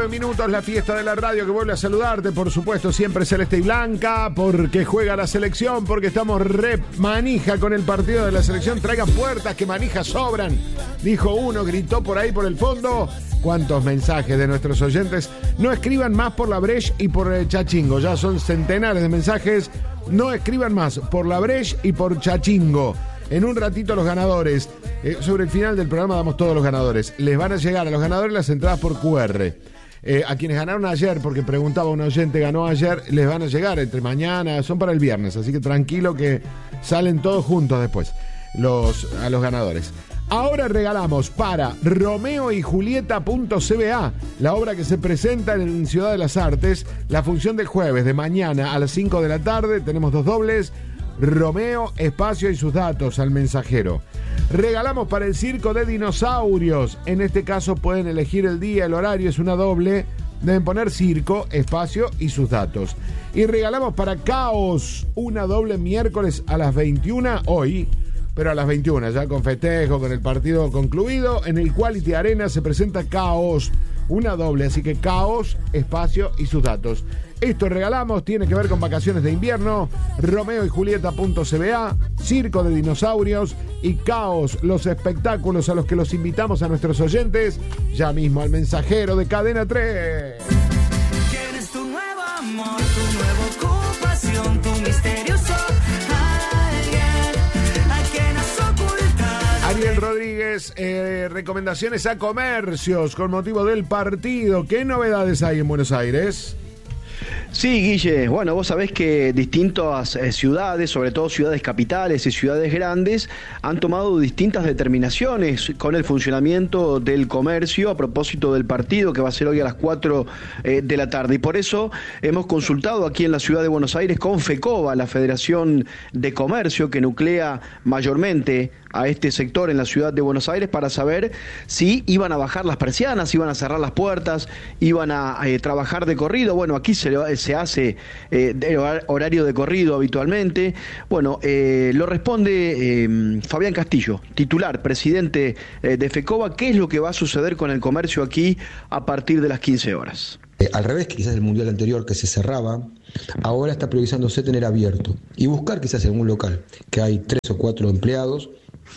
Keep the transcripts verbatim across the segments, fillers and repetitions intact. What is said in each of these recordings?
nueve minutos, la fiesta de la radio que vuelve a saludarte, por supuesto, siempre celeste y blanca, porque juega la selección, porque estamos re manija con el partido de la selección. Traigan puertas, que manijas sobran, dijo uno, gritó por ahí por el fondo. Cuántos mensajes de nuestros oyentes. No escriban más por la Breche y por el Chachingo, ya son centenares de mensajes. No escriban más por la Breche y por Chachingo. En un ratito los ganadores, eh, sobre el final del programa damos todos los ganadores. Les van a llegar a los ganadores las entradas por cu erre. Eh, a quienes ganaron ayer, porque preguntaba un oyente, ganó ayer, les van a llegar entre mañana, son para el viernes, así que tranquilo que salen todos juntos después los, a los ganadores. Ahora regalamos para Romeo y Julieta.cba, la obra que se presenta en Ciudad de las Artes, la función del jueves de mañana a las cinco de la tarde, tenemos dos dobles. Romeo, espacio y sus datos al mensajero. Regalamos para el circo de dinosaurios. En este caso pueden elegir el día, el horario, es una doble. Deben poner circo, espacio y sus datos. Y regalamos para Caos, una doble miércoles a las veintiuna, hoy, pero a las veintiuna, ya con festejo, con el partido concluido. En el Quality Arena se presenta Caos, una doble, así que Caos, espacio y sus datos. Esto regalamos, tiene que ver con vacaciones de invierno, Romeo y Julieta.cba, circo de dinosaurios y Caos, los espectáculos a los que los invitamos a nuestros oyentes, ya mismo al mensajero de Cadena tres. ¿Quién es tu nuevo amor, tu nueva ocupación, tu misterioso alguien a quien has ocultado? Ariel Rodríguez, eh, recomendaciones a comercios con motivo del partido. ¿Qué novedades hay en Buenos Aires? Sí, Guille, bueno, vos sabés que distintas eh, ciudades, sobre todo ciudades capitales y ciudades grandes, han tomado distintas determinaciones con el funcionamiento del comercio a propósito del partido que va a ser hoy a las cuatro eh, de la tarde. Y por eso hemos consultado aquí en la ciudad de Buenos Aires con FECOBA, la Federación de Comercio, que nuclea mayormente a este sector en la ciudad de Buenos Aires, para saber si iban a bajar las persianas, iban a cerrar las puertas, iban a eh, trabajar de corrido. Bueno, aquí se, se hace eh, de horario de corrido habitualmente. Bueno, eh, lo responde eh, Fabián Castillo, titular, presidente eh, de FECOBA. ¿Qué es lo que va a suceder con el comercio aquí a partir de las quince horas? Eh, al revés que quizás el mundial anterior que se cerraba, ahora está priorizándose tener abierto y buscar quizás en un local que hay tres o cuatro empleados.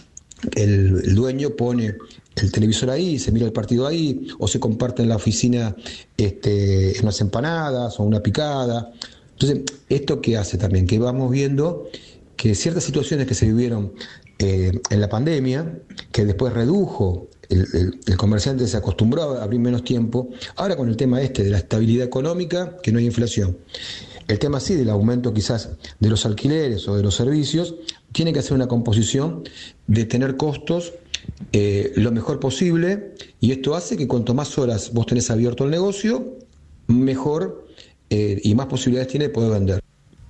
El, el dueño pone el televisor ahí, se mira el partido ahí, o se comparte en la oficina este, unas empanadas o una picada. Entonces, ¿esto qué hace también? Que vamos viendo que ciertas situaciones que se vivieron eh, en la pandemia, que después redujo, el, el, el comerciante se acostumbró a abrir menos tiempo, ahora con el tema este de la estabilidad económica, que no hay inflación. El tema sí del aumento quizás de los alquileres o de los servicios, tiene que hacer una composición de tener costos eh, lo mejor posible, y esto hace que cuanto más horas vos tenés abierto el negocio, mejor eh, y más posibilidades tiene de poder vender.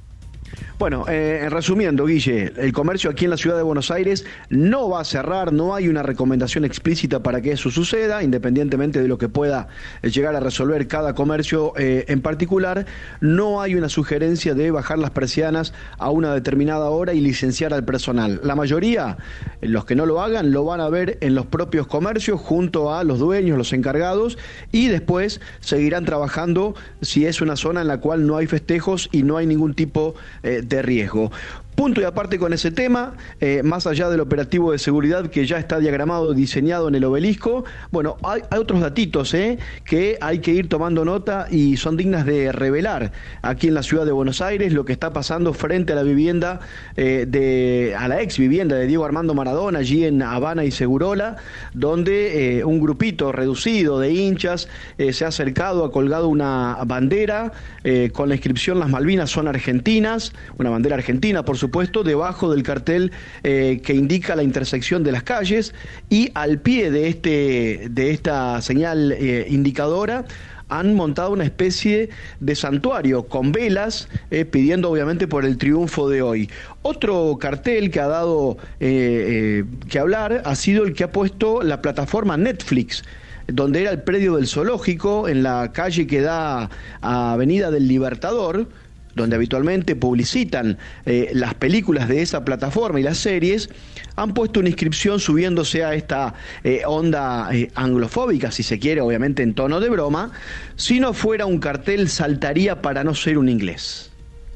Bueno, eh, resumiendo, Guille, el comercio aquí en la ciudad de Buenos Aires no va a cerrar, no hay una recomendación explícita para que eso suceda, independientemente de lo que pueda llegar a resolver cada comercio eh, en particular. No hay una sugerencia de bajar las persianas a una determinada hora y licenciar al personal. La mayoría, los que no lo hagan, lo van a ver en los propios comercios junto a los dueños, los encargados, y después seguirán trabajando si es una zona en la cual no hay festejos y no hay ningún tipo eh, de riesgo. Punto y aparte con ese tema, eh, más allá del operativo de seguridad que ya está diagramado, diseñado en el obelisco, bueno, hay, hay otros datitos eh, que hay que ir tomando nota y son dignas de revelar aquí en la ciudad de Buenos Aires, lo que está pasando frente a la vivienda, eh, de a la ex vivienda de Diego Armando Maradona, allí en Habana y Segurola, donde eh, un grupito reducido de hinchas eh, se ha acercado, ha colgado una bandera eh, con la inscripción "Las Malvinas son argentinas", una bandera argentina, por supuesto, supuesto, debajo del cartel eh, que indica la intersección de las calles, y al pie de, este, de esta señal eh, indicadora han montado una especie de santuario con velas, eh, pidiendo obviamente por el triunfo de hoy. Otro cartel que ha dado eh, eh, que hablar ha sido el que ha puesto la plataforma Netflix, donde era el predio del zoológico, en la calle que da a Avenida del Libertador. donde habitualmente publicitan eh, las películas de esa plataforma y las series, han puesto una inscripción subiéndose a esta eh, onda eh, anglofóbica, si se quiere, obviamente en tono de broma. Si no fuera un cartel, saltaría para no ser un inglés.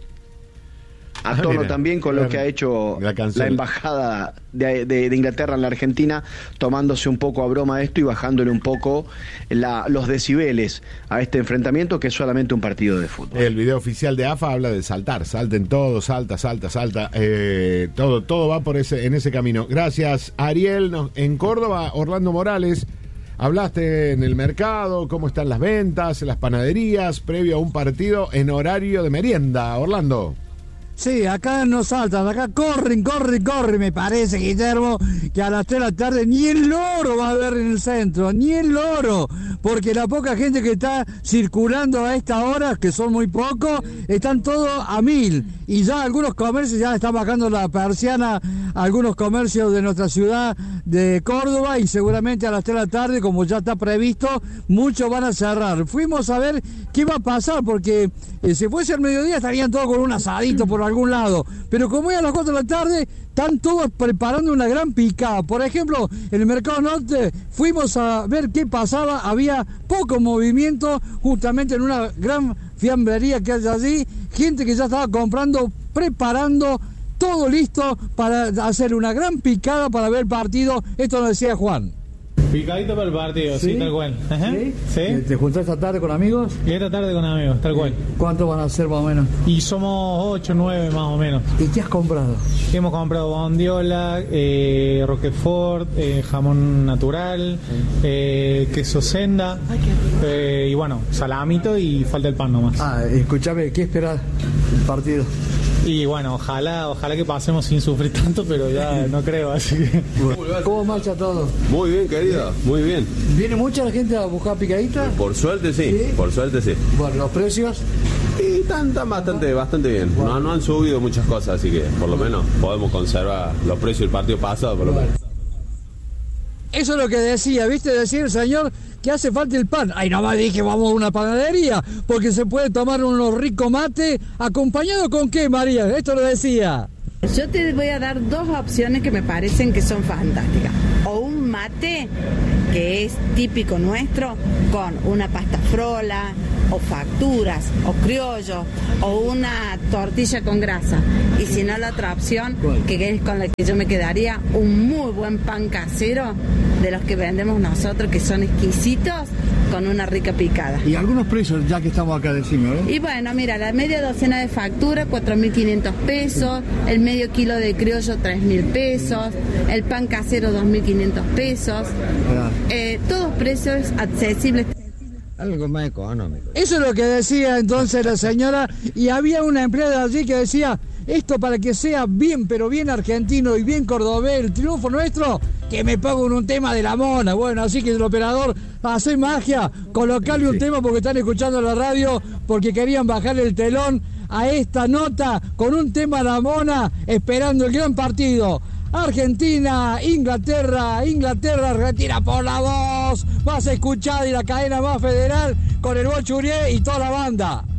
A Ah, tono mira, también con lo que ha hecho la la, canción. embajada de, de- de Inglaterra en la Argentina, tomándose un poco a broma esto y bajándole un poco la- los decibeles a este enfrentamiento, que es solamente un partido de fútbol. El video oficial de A F A habla de saltar, salten todos, salta, salta, salta, eh, todo, todo va por ese, en ese camino. Gracias, Ariel. No, en Córdoba, Orlando Morales, hablaste en el mercado, cómo están las ventas, las panaderías, previo a un partido en horario de merienda. Orlando. Sí, acá no saltan, acá corren, corren, corren. Me parece, Guillermo, que a las tres de la tarde ni el loro va a haber en el centro, ni el loro. Porque la poca gente que está circulando a esta hora, que son muy pocos, están todos a mil. Y ya algunos comercios ya están bajando la persiana, algunos comercios de nuestra ciudad de Córdoba, y seguramente a las tres de la tarde, como ya está previsto, muchos van a cerrar. Fuimos a ver qué va a pasar, porque eh, si fuese el mediodía estarían todos con un asadito por algún lado, pero como es a las cuatro de la tarde, están todos preparando una gran picada. Por ejemplo, en el Mercado Norte fuimos a ver qué pasaba, había poco movimiento, justamente en una gran fiambrería que hay allí, gente que ya estaba comprando, preparando, todo listo para hacer una gran picada para ver el partido. Esto lo decía Juan. Picadito para el partido, sí, ¿Sí? tal cual. Ajá. ¿Sí? ¿Sí? ¿Te juntás esta tarde con amigos? Y esta tarde con amigos, tal cual. ¿Cuántos van a ser más o menos? Y somos ocho, nueve más o menos. ¿Y qué has comprado? Hemos comprado bondiola, eh, roquefort, eh, jamón natural, eh, queso senda, eh, y bueno, salamito y falta el pan nomás. Ah, escúchame, ¿qué esperas del partido? Y bueno, ojalá, ojalá que pasemos sin sufrir tanto, pero ya no creo, así que... ¿Cómo marcha todo? Muy bien, querido, muy bien. ¿Viene mucha la gente a buscar picadita? Por suerte sí, ¿Sí? por suerte sí. Bueno, los precios. Y están, están bastante, bastante bien. No, no han subido muchas cosas, así que por lo menos podemos conservar los precios del partido pasado, por lo menos. Eso es lo que decía, ¿viste? Decía el señor que hace falta el pan. Ay, nomás dije, vamos a una panadería, porque se puede tomar unos ricos mates. ¿Acompañado con qué, María? Esto lo decía. Yo te voy a dar dos opciones que me parecen que son fantásticas. O un mate, que es típico nuestro, con una pasta frola, o facturas, o criollo, o una tortilla con grasa. Y si no, la otra opción, que es con la que yo me quedaría, un muy buen pan casero, de los que vendemos nosotros, que son exquisitos, con una rica picada. Y algunos precios, ya que estamos acá, decimos, ¿no? Y bueno, mira, la media docena de factura, cuatro mil quinientos pesos, el medio kilo de criollo, tres mil pesos, el pan casero, dos mil quinientos pesos, eh, todos precios accesibles. Algo más económico. Eso es lo que decía entonces la señora, y había una empleada allí que decía, esto para que sea bien, pero bien argentino y bien cordobés, el triunfo nuestro, que me pongo en un tema de la mona. Bueno, así que el operador hace magia, colocarle un tema porque están escuchando la radio, porque querían bajar el telón a esta nota con un tema de la mona, esperando el gran partido. Argentina, Inglaterra, Inglaterra, Argentina por la voz más escuchada y la cadena más federal, con el Bochurié y toda la banda.